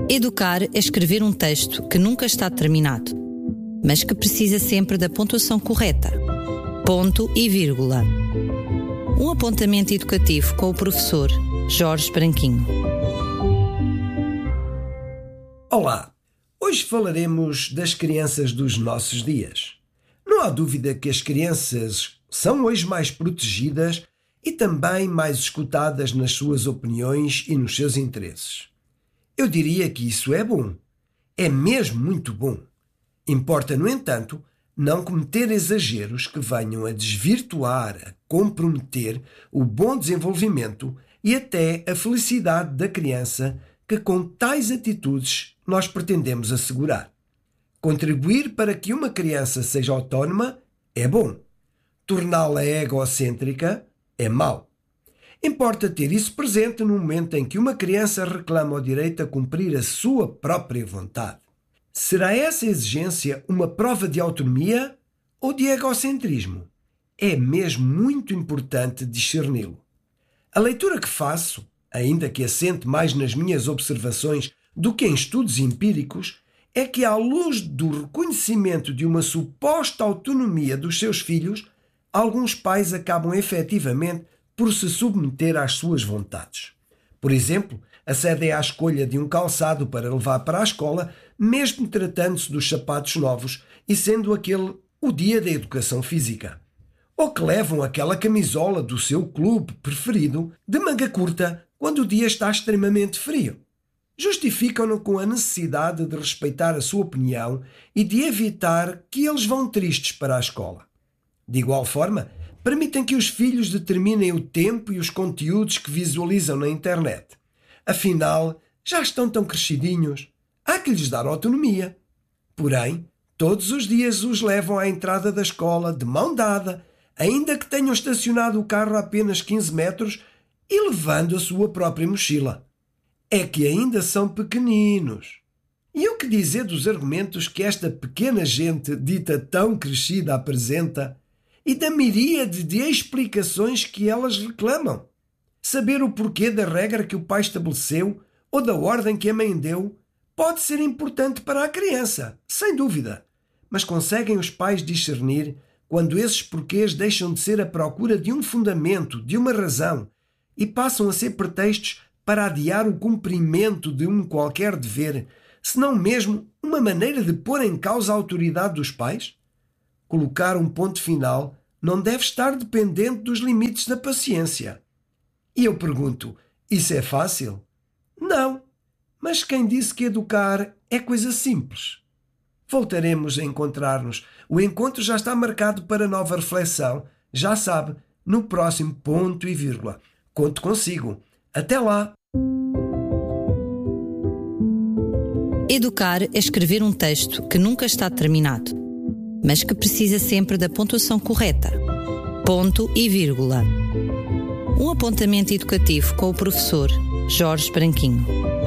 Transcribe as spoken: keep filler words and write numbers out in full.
Educar é escrever um texto que nunca está terminado, mas que precisa sempre da pontuação correta. Ponto e vírgula. Um apontamento educativo com o professor Jorge Branquinho. Olá! Hoje falaremos das crianças dos nossos dias. Não há dúvida que as crianças são hoje mais protegidas e também mais escutadas nas suas opiniões e nos seus interesses. Eu diria que isso é bom. É mesmo muito bom. Importa, no entanto, não cometer exageros que venham a desvirtuar, a comprometer o bom desenvolvimento e até a felicidade da criança que com tais atitudes nós pretendemos assegurar. Contribuir para que uma criança seja autónoma é bom. Torná-la egocêntrica é mau. Importa ter isso presente no momento em que uma criança reclama o direito a cumprir a sua própria vontade. Será essa exigência uma prova de autonomia ou de egocentrismo? É mesmo muito importante discerni-lo. A leitura que faço, ainda que assente mais nas minhas observações do que em estudos empíricos, é que, à luz do reconhecimento de uma suposta autonomia dos seus filhos, alguns pais acabam efetivamente por se submeter às suas vontades. Por exemplo, acedem à escolha de um calçado para levar para a escola, mesmo tratando-se dos sapatos novos e sendo aquele o dia da educação física. Ou que levam aquela camisola do seu clube preferido de manga curta quando o dia está extremamente frio. Justificam-no com a necessidade de respeitar a sua opinião e de evitar que eles vão tristes para a escola. De igual forma, permitem que os filhos determinem o tempo e os conteúdos que visualizam na internet. Afinal, já estão tão crescidinhos, há que lhes dar autonomia. Porém, todos os dias os levam à entrada da escola de mão dada, ainda que tenham estacionado o carro a apenas quinze metros e levando a sua própria mochila. É que ainda são pequeninos. E o que dizer dos argumentos que esta pequena gente dita tão crescida apresenta e da miríade de explicações que elas reclamam? Saber o porquê da regra que o pai estabeleceu ou da ordem que a mãe deu pode ser importante para a criança, sem dúvida. Mas conseguem os pais discernir quando esses porquês deixam de ser a procura de um fundamento, de uma razão, e passam a ser pretextos para adiar o cumprimento de um qualquer dever, senão mesmo uma maneira de pôr em causa a autoridade dos pais? Colocar um ponto final não deve estar dependente dos limites da paciência. E eu pergunto, isso é fácil? Não, mas quem disse que educar é coisa simples? Voltaremos a encontrar-nos. O encontro já está marcado para nova reflexão, já sabe, no próximo ponto e vírgula. Conto consigo. Até lá! Educar é escrever um texto que nunca está terminado, mas que precisa sempre da pontuação correta. Ponto e vírgula. Um apontamento educativo com o professor Jorge Branquinho.